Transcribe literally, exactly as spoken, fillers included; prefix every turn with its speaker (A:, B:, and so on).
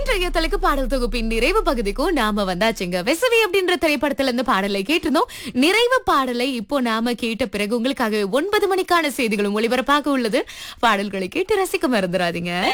A: இன்றைய தலைக்கு பாடல் தொகுப்பின் நிறைவு பகுதிக்கும் நாம வந்தாச்சுங்க. வெசவி அப்படின்ற திரைப்படத்துல இருந்து பாடலை கேட்டிருந்தோம். நிறைவு பாடலை இப்போ நாம கேட்ட பிறகு உங்களுக்காக ஒன்பது மணிக்கான செய்திகளும் ஒளிபரப்பாக உள்ளது. பாடல்களை கேட்டு ரசிக்க மறந்துடாதீங்க.